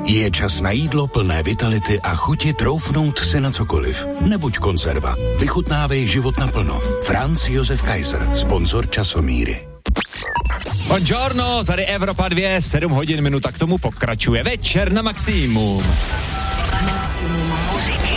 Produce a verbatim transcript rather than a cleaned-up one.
Je čas na jídlo plné vitality a chuti troufnout si na cokoliv. Nebuď konzerva. Vychutnávej život naplno. Franz Josef Kaiser, sponzor Časomíry. Buongiorno, tady Evropa dva, sedm hodin minuta k tomu pokračuje večer na maximum. Maximum muziky.